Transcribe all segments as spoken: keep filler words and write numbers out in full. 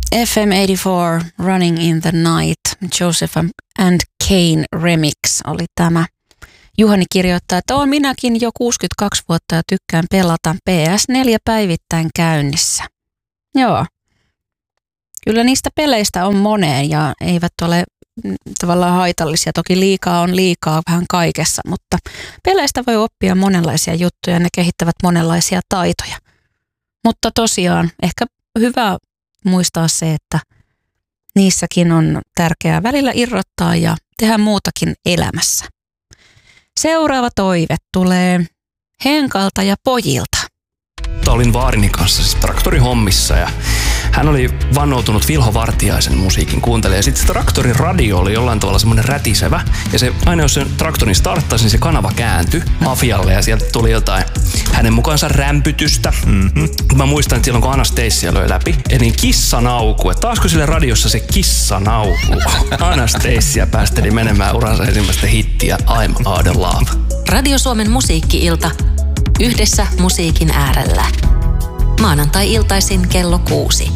F M eighty-four, Running in the Night, Joseph and Kane remix oli tämä. Juhani kirjoittaa, että on minäkin jo kuusikymmentäkaksi vuotta ja tykkään pelata P S neljä päivittäin käynnissä. Joo. Kyllä niistä peleistä on moneen ja eivät ole tavallaan haitallisia. Toki liikaa on liikaa vähän kaikessa, mutta peleistä voi oppia monenlaisia juttuja ja ne kehittävät monenlaisia taitoja. Mutta tosiaan ehkä hyvä muistaa se, että niissäkin on tärkeää välillä irrottaa ja tehdä muutakin elämässä. Seuraava toive tulee Henkalta ja pojilta. Olin vaarini kanssa siis traktorihommissa ja hän oli vannoutunut Vilho Vartiaisen musiikin kuuntelija. Ja sitten se traktorin radio oli jollain tavalla semmoinen rätisevä. Ja se, aina jos sen traktorin starttasi, niin se kanava kääntyi afialle ja sieltä tuli jotain hänen mukaansa rämpytystä. Mm-hmm. Mä muistan, että silloin kun Anastasia löi läpi, niin kissanauku. Että taasko sille radiossa se kissanauku? Anastasia päästeli menemään uransa ensimmäistä hittiä I'm Out of Love. Radio Suomen musiikki-ilta. Yhdessä musiikin äärellä. Maanantai-iltaisin kello kuusi.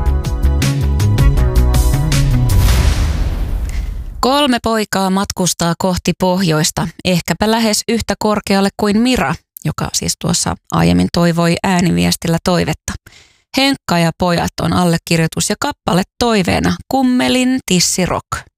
Kolme poikaa matkustaa kohti pohjoista, ehkäpä lähes yhtä korkealle kuin Mira, joka siis tuossa aiemmin toivoi ääniviestillä toivetta. Henkka ja pojat on allekirjoitus ja kappale toiveena Kummelin Tissi Rock.